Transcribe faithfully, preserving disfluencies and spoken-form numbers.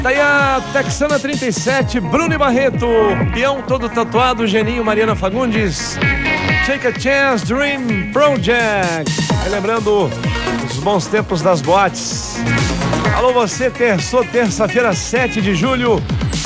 Daí a Texana trinta e sete, Bruno e Barreto, Peão todo tatuado, Geninho, Mariana Fagundes, Take a Chance, Dream Project. Relembrando os bons tempos das boates. Alô você, terçou, terça-feira, sete de julho,